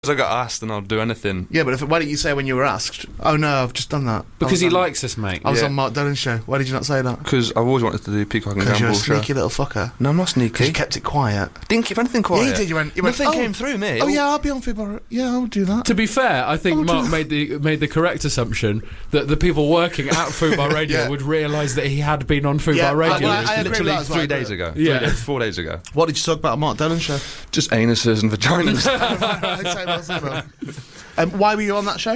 I got asked, and I'll do anything. Yeah, but why didn't you say when you were asked? Oh no, I've just done that. Because he likes us, mate. I was on Mark Dillon's show. Why did you not say that? Because I've always wanted to do Peacock and Because you're a Gamble show. sneaky little fucker. No, I'm not sneaky. You kept it quiet. Didn't keep anything quiet. Yeah, you did. You went. Nothing came through me. Oh yeah, I'll be on Football. Yeah, I'll do that. To be fair, I think Mark made the correct assumption that the people working at Fubar Radio would realise that he had been on Fubar Radio. I agree with literally that as well. 3 days ago. Yeah. 4 days ago. What did you talk about on Mark Dillon's show? Just anuses and vaginas. Why were you on that show?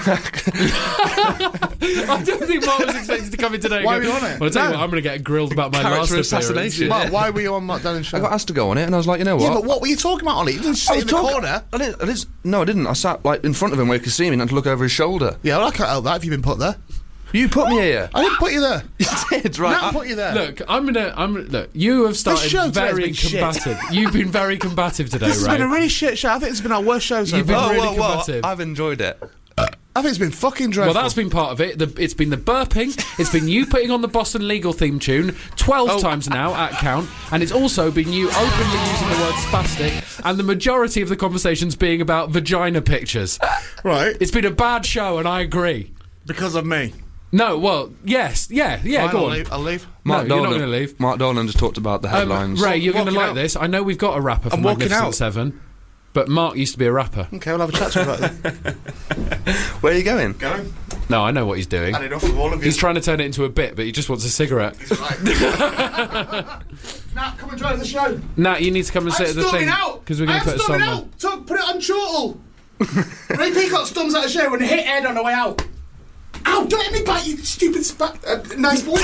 I don't think Mark was expected to come in today. Why were you on it? Well, I'll tell you what, I'm going to get grilled about my last Character appearance. assassination. Mark, why were you on Mark Dillon's show? I got asked to go on it, and I was like, you know what? Yeah, but what were you talking about on it? You didn't sit in the corner. No, I didn't. I sat like in front of him where he could see me and had to look over his shoulder. Yeah, well, I can't help that if you've been put there. You put me here. I didn't put you there. You did, right? I put you there. Look, look. You have started show very today's been combative. You've been very combative today, This has Ray. been a really shit show. I think it's been our worst show so You've been far. really combative. I've enjoyed it. I think it's been fucking dreadful. Well, that's been part of it. It's been the burping. It's been you putting on the Boston Legal theme tune 12 times now at count, and it's also been you openly using the word spastic, and the majority of the conversations being about vagina pictures. Right. It's been a bad show, and I agree. Because of me. No, well, yes, yeah, Fine, go on. I'll leave. No, you're not going to leave. Mark Dolan just talked about the headlines. Ray, you're going to Walking like out. this. I know we've got a rapper from I'm walking Magnificent out. Seven, but Mark used to be a rapper. Okay, we'll have a chat to you about that. Where are you going? Going. No, I know what he's doing. Had enough of all of you. He's trying to turn it into a bit, but he just wants a cigarette. He's right. Nat, come and drive the show. Nat, you need to come and sit at the thing. Because we're going to put a song on. Put it on chortle. Ray Peacock stumps out the show and hit Ed on the way out. Ow, don't hit me back, you stupid nice boy.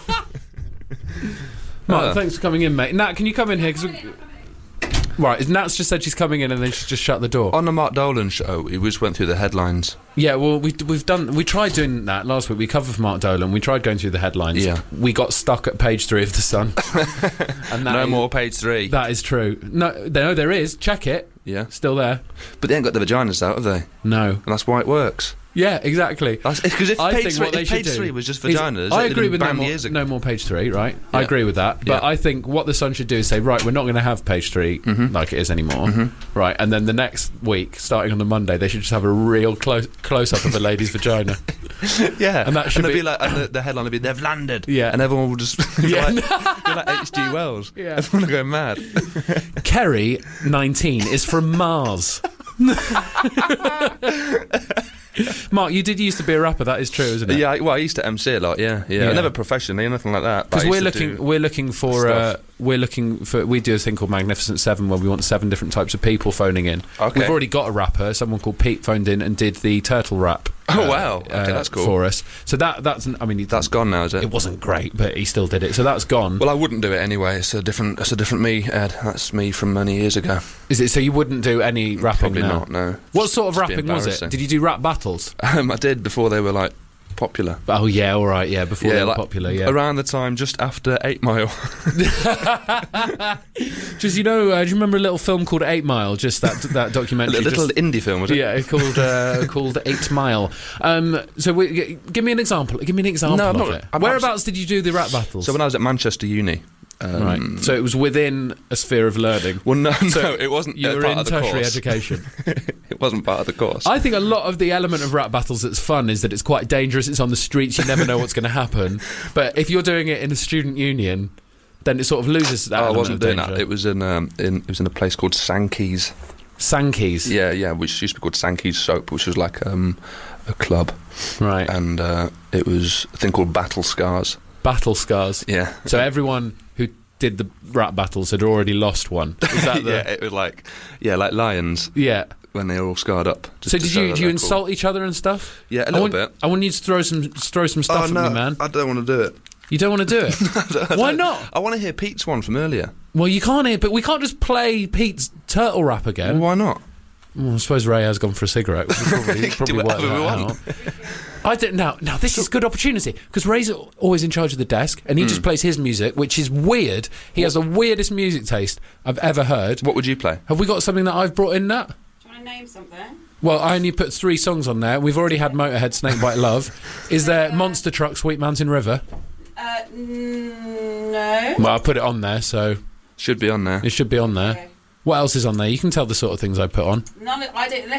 Mark, thanks for coming in, mate. Nat, can you come in here? Right, Nat's just said she's coming in and then she's just shut the door. On the Mark Dolan show, we just went through the headlines. Yeah, well, we tried doing that last week. We covered for Mark Dolan. We tried going through the headlines. Yeah. We got stuck at page 3 of The Sun. And No more page 3. That is true. No, there is. Check it. Yeah. Still there. But they ain't got the vaginas out, have they? No. And that's why it works. Yeah, exactly. Because if I page, think 3, what they if should page do 3 was just is- vaginas, I it'd agree been with banned no more, years ago. no more page 3, right? I Yeah. agree with that. But Yeah. I think what the Sun should do is say, right, we're not going to have page 3 like it is anymore. Right, and then the next week, starting on the Monday, they should just have a real close-up of a lady's vagina. Yeah, And that should it'd be- be like, and the headline would be, they've landed. Yeah. And everyone will just be Yeah. like H.G. Wells. Yeah. Everyone will go mad. Kerry, 19, is from Mars. Mark, you did used to be a rapper. That is true, isn't it? Yeah, well, I used to MC a lot. Yeah. Never professionally, nothing like that. Because we're looking for stuff. we do a thing called Magnificent Seven where we want 7 different types of people phoning in. Okay. We've already got a rapper. Someone called Pete phoned in and did the turtle rap. Oh, wow. Okay, that's cool. For us. So that's That's gone now, is it? it wasn't great, but he still did it. So that's gone. Well, I wouldn't do it anyway. It's a different me, Ed. That's me from many years ago. Is it so you wouldn't do any rapping Probably now? not. No. What sort of Just be rapping was it? embarrassing. Did you do rap battles? I did before they were like popular. Oh yeah, all right, yeah. Before they were like, popular, yeah. Around the time just after 8 Mile. Just do you remember a little film called 8 Mile? Just that documentary. A little indie film, was it? Yeah, called 8 Mile. So give me an example. Give me an example No, I'm of not- it. I'm Whereabouts did you do the rap battles? So when I was at Manchester Uni. Right. So it was within a sphere of learning. Well, no, So it wasn't. You were part in of the tertiary course. education. It wasn't part of the course. I think a lot of the element of rap battles that's fun is that it's quite dangerous. It's on the streets. You never know what's going to happen. But if you're doing it in a student union, then it sort of loses that. I element wasn't of doing danger. that. It was in a place called Sankey's. Sankey's. Yeah, which used to be called Sankey's Soap, which was like a club, Right. and it was a thing called Battle Scars. Battle scars. Yeah. So everyone who did the rap battles had already lost one. Is that the... Yeah, it was like lions Yeah. when they were all scarred up. just So to did show you that do you they're insult cool. each other and stuff? Yeah, a little bit. I want you to throw some stuff at me, man. I don't want to do it. You don't want to do it. Why not? I want to hear Pete's one from earlier. Well, you can't hear, but we can't just play Pete's turtle rap again. Well, why not? Well, I suppose Ray has gone for a cigarette. We should probably work whatever we that want. out. I don't know. Now this is a good opportunity because Ray's always in charge of the desk, and he just plays his music, which is weird. He has the weirdest music taste I've ever heard. What would you play? Have we got something that I've brought in, Nat? Do you want to name something? Well, I only put 3 songs on there. We've already had Motorhead, Snakebite Love. Is there Monster Truck, Sweet Mountain River? No. Well, I put it on there, so Should be on there. it should be on there. Okay. What else is on there? You can tell the sort of things I put on. None of, I don't. Unless